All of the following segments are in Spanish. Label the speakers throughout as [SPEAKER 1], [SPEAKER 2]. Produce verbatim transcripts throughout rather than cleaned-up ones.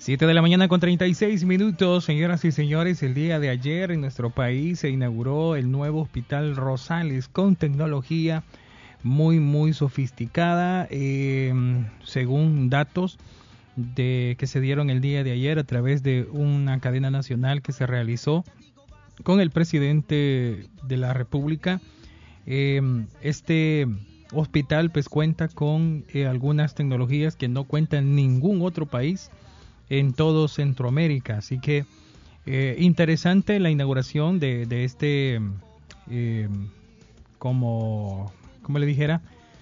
[SPEAKER 1] Siete de la mañana con treinta y seis minutos, señoras y señores. El día de ayer en nuestro país se inauguró el nuevo Hospital Rosales con tecnología muy muy sofisticada, eh, según datos de que se dieron el día de ayer a través de una cadena nacional que se realizó con el presidente de la República. Eh, este hospital pues cuenta con eh, algunas tecnologías que no cuenta en ningún otro país en todo Centroamérica, así que eh, interesante la inauguración de, de este eh, como como le dijera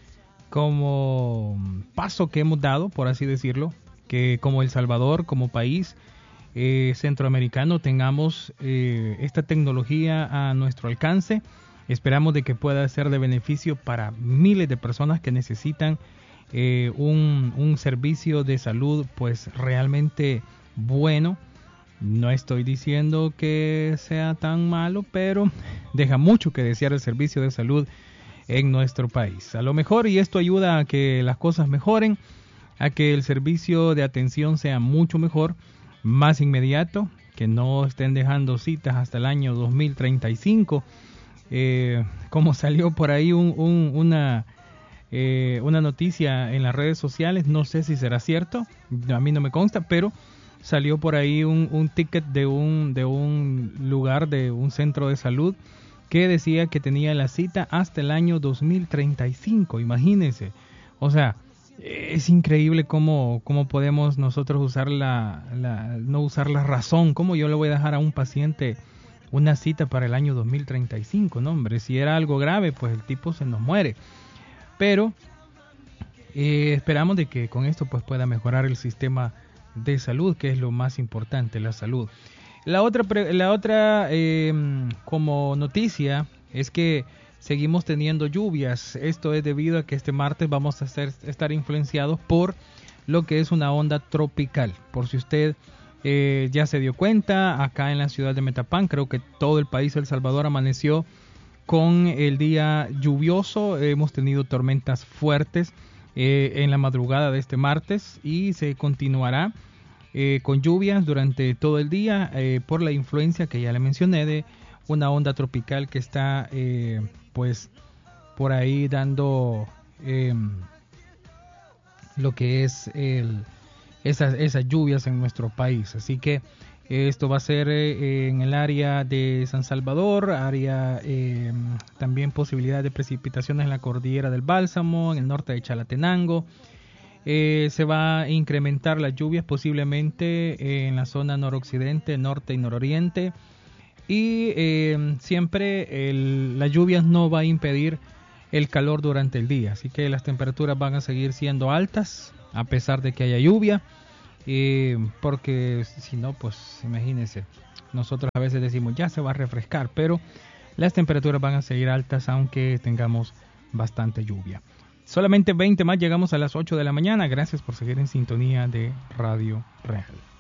[SPEAKER 1] como paso que hemos dado, por así decirlo, que como El Salvador, como país eh, centroamericano, tengamos eh, esta tecnología a nuestro alcance. Esperamos de que pueda ser de beneficio para miles de personas que necesitan eh, un, un servicio de salud pues realmente bueno. No estoy diciendo que sea tan malo, pero deja mucho que desear el servicio de salud en nuestro país. A lo mejor, y esto ayuda a que las cosas mejoren, a que el servicio de atención sea mucho mejor, más inmediato, que no estén dejando citas hasta el año dos mil treinta y cinco. Eh, como salió por ahí un, un, una, eh, una noticia en las redes sociales, no sé si será cierto, a mí no me consta, pero salió por ahí un, un ticket de un, de un lugar, de un centro de salud, que decía que tenía la cita hasta el año dos mil treinta y cinco, imagínense. O sea, es increíble cómo, cómo podemos nosotros usar la, la, no usar la razón. ¿Cómo yo le voy a dejar a un paciente una cita para el año dos mil treinta y cinco? No, hombre, si era algo grave, pues el tipo se nos muere. Pero eh, esperamos de que con esto pues pueda mejorar el sistema de salud, que es lo más importante, la salud. La otra, la otra eh, como noticia es que seguimos teniendo lluvias. Esto es debido a que este martes vamos a ser, estar influenciados por lo que es una onda tropical. Por si usted eh, ya se dio cuenta, acá en la ciudad de Metapán, creo que todo el país de El Salvador amaneció con el día lluvioso. Hemos tenido tormentas fuertes eh, en la madrugada de este martes y se continuará Eh, con lluvias durante todo el día eh, por la influencia que ya le mencioné de una onda tropical que está eh, pues por ahí dando eh, lo que es el, esas, esas lluvias en nuestro país. Así que eh, esto va a ser eh, en el área de San Salvador, área eh, también posibilidad de precipitaciones en la cordillera del Bálsamo, en el norte de Chalatenango. Eh, se va a incrementar las lluvias posiblemente eh, en la zona noroccidente, norte y nororiente, y eh, siempre el, las lluvias no va a impedir el calor durante el día, así que las temperaturas van a seguir siendo altas a pesar de que haya lluvia, eh, porque si no, pues imagínense, nosotros a veces decimos ya se va a refrescar, pero las temperaturas van a seguir altas aunque tengamos bastante lluvia. Solamente veinte más, llegamos a las ocho de la mañana. Gracias por seguir en sintonía de Radio Real.